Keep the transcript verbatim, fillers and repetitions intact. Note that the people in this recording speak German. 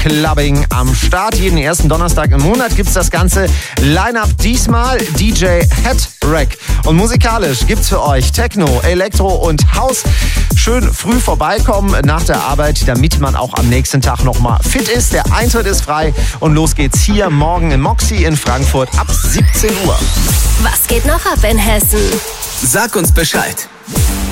Clubbing am Start. Jeden ersten Donnerstag im Monat gibt's das ganze Line-Up. Diesmal D J Headrack. Und musikalisch gibt's für euch Techno, Elektro und House. Schön früh vorbeikommen nach der Arbeit, damit man auch am nächsten Tag nochmal fit ist. Der Eintritt ist frei und los geht's hier morgen im Moxie in Frankfurt ab siebzehn Uhr. Was geht noch ab in Hessen? Sag uns Bescheid.